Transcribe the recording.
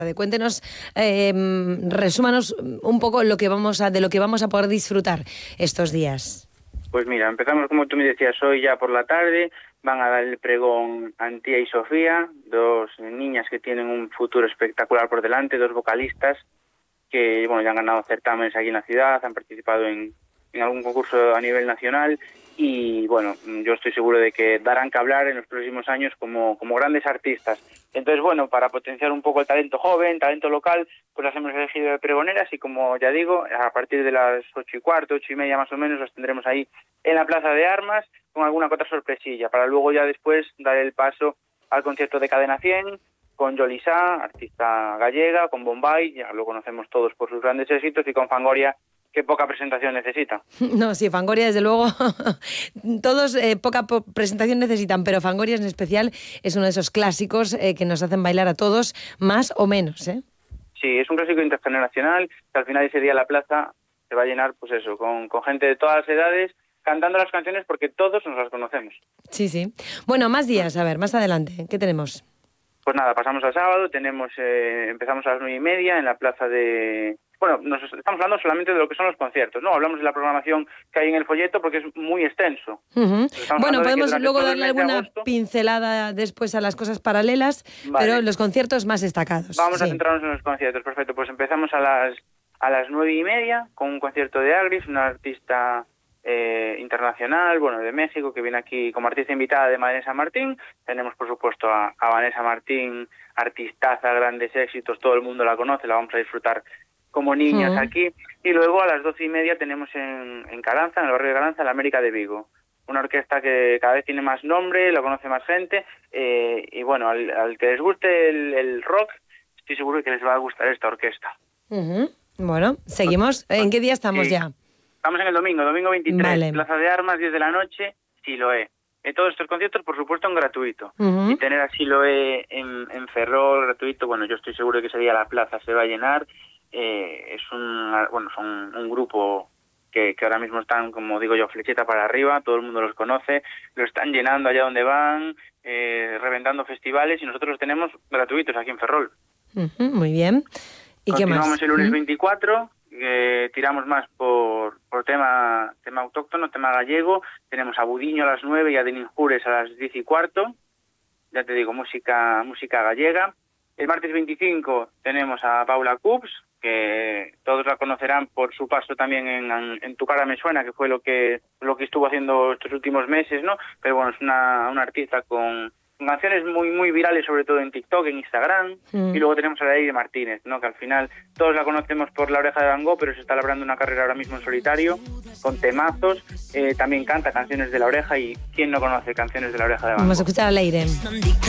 Cuéntenos, resúmanos un poco de lo que vamos a poder disfrutar estos días. Pues mira, empezamos como tú me decías, hoy ya por la tarde van a dar el pregón Antía y Sofía, dos niñas que tienen un futuro espectacular por delante, dos vocalistas que ya han ganado certámenes aquí en la ciudad, han participado en algún concurso a nivel nacional y yo estoy seguro de que darán que hablar en los próximos años como grandes artistas. Entonces, para potenciar un poco el talento joven, talento local, pues las hemos elegido de pregoneras y como ya digo, a partir de las 8:15, 8:30 más o menos, las tendremos ahí en la Plaza de Armas con alguna que otra sorpresilla, para luego ya después dar el paso al concierto de Cadena 100, con Yolisa, artista gallega, con Bombay, ya lo conocemos todos por sus grandes éxitos, y con Fangoria, que poca presentación necesita. No, sí, Fangoria desde luego, todos poca presentación necesitan, pero Fangoria en especial es uno de esos clásicos que nos hacen bailar a todos, más o menos, ¿eh? Sí, es un clásico intergeneracional, que al final ese día la plaza se va a llenar, pues eso, con gente de todas las edades, cantando las canciones porque todos nos las conocemos. Sí, sí. Bueno, más días, a ver, más adelante, ¿qué tenemos? Pues nada, pasamos al sábado, empezamos a las 9:30 en la plaza de... nos estamos hablando solamente de lo que son los conciertos, ¿no? Hablamos de la programación que hay en el folleto porque es muy extenso. Uh-huh. Podemos luego darle alguna pincelada después a las cosas paralelas, vale. Pero los conciertos más destacados. Vamos a centrarnos en los conciertos, perfecto. Pues empezamos a las 9:30 con un concierto de Agris, una artista internacional, de México, que viene aquí como artista invitada de Vanessa Martín. Tenemos, por supuesto, a Vanessa Martín, artistaza, grandes éxitos, todo el mundo la conoce, la vamos a disfrutar como niñas aquí. Y luego a las 12:30 tenemos en Caranza, en el barrio de Caranza, la América de Vigo. Una orquesta que cada vez tiene más nombre, la conoce más gente, al que les guste el rock, estoy seguro de que les va a gustar esta orquesta. Uh-huh. Bueno, seguimos. ¿En qué día estamos ya? Estamos en el domingo 23, vale. Plaza de Armas, 10 de la noche, Siloé. Todos estos conciertos, por supuesto, en gratuito. Uh-huh. Y tener a Siloé en Ferrol gratuito, yo estoy seguro de que ese día la plaza se va a llenar. Son un grupo que ahora mismo están, como digo yo, flecheta para arriba, todo el mundo los conoce, lo están llenando allá donde van, reventando festivales, y nosotros los tenemos gratuitos aquí en Ferrol. Uh-huh, muy bien. ¿Y qué más? Continuamos el lunes 24, tiramos más por tema autóctono, tema gallego. Tenemos a Budiño a las 9 y a Deninjures a las 10:15. Ya te digo, música gallega. El martes 25 tenemos a Paula Cubs, que todos la conocerán por su paso también en Tu cara me suena, que fue lo que estuvo haciendo estos últimos meses, ¿no? Pero es una artista con canciones muy muy virales, sobre todo en TikTok, en Instagram. Y luego tenemos a Leire Martínez, ¿no? Que al final todos la conocemos por La oreja de Van Gogh, pero se está labrando una carrera ahora mismo en solitario, con temazos. También canta canciones de La oreja, y ¿quién no conoce canciones de La oreja de Van Gogh? Vamos a escuchar a Leire.